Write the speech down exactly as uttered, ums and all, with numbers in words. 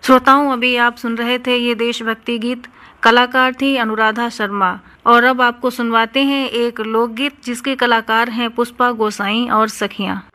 श्रोताओं, अभी आप सुन रहे थे ये देशभक्ति गीत। कलाकार थी अनुराधा शर्मा। और अब आपको सुनवाते हैं एक लोकगीत जिसके कलाकार हैं पुष्पा गोसाई और सखियां।